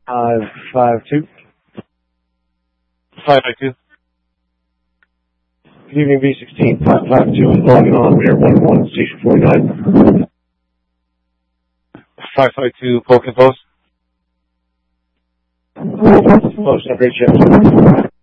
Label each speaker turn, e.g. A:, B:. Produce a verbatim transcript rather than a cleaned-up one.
A: Five five two.
B: Five five two.
C: Good evening, B sixteen. Five five two is logging on. We are one one station forty nine.
B: Five five two. Post and post.
C: Post. Have a great shift.